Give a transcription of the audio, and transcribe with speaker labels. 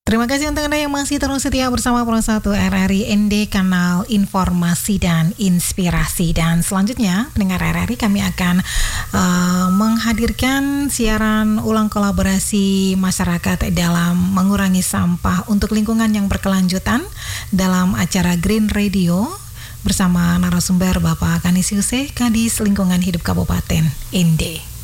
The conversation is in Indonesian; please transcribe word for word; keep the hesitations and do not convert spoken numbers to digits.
Speaker 1: Terima kasih untuk Anda yang masih terus setia bersama Pro satu R R I N D, kanal informasi dan inspirasi. Dan selanjutnya, pendengar R R I, kami akan uh, menghadirkan siaran ulang kolaborasi masyarakat dalam mengurangi sampah untuk lingkungan yang berkelanjutan dalam acara Green Radio bersama narasumber Bapak Kanisiuse, Kadis Lingkungan Hidup Kabupaten N D.